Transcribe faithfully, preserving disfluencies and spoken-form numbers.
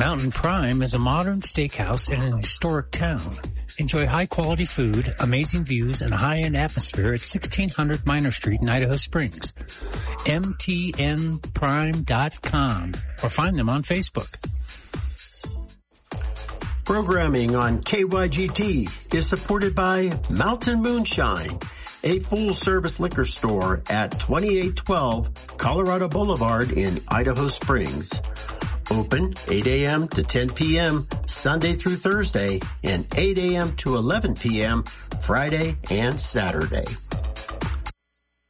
Mountain Prime is a modern steakhouse in an historic town. Enjoy high-quality food, amazing views, and high-end atmosphere at sixteen hundred Minor Street in Idaho Springs. M T N prime dot com or find them on Facebook. Programming on K Y G T is supported by Mountain Moonshine, a full-service liquor store at twenty-eight twelve Colorado Boulevard in Idaho Springs. Open eight a.m. to ten p.m. Sunday through Thursday and eight a.m. to eleven p.m. Friday and Saturday.